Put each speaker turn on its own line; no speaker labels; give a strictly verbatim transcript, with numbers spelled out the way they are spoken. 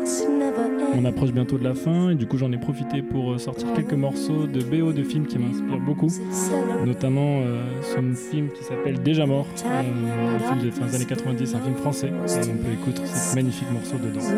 On approche bientôt de la fin et du coup j'en ai profité pour sortir quelques morceaux de B O de films qui m'inspirent beaucoup, notamment euh, ce film qui s'appelle Déjà mort, euh, un film des fins des années quatre-vingt-dix, un film français, et on peut écouter ce magnifique morceau dedans.